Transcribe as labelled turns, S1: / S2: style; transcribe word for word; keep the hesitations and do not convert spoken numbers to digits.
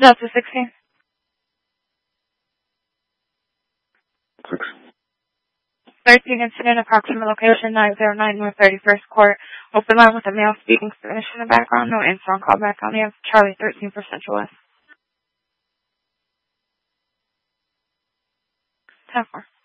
S1: Delta sixteen.
S2: Six.
S1: thirteen incident, approximate location nine zero nine North thirty-first Court. Open line with a male speaking Spanish in the background. No answer on callback on the Charlie thirteen for Central West. ten four.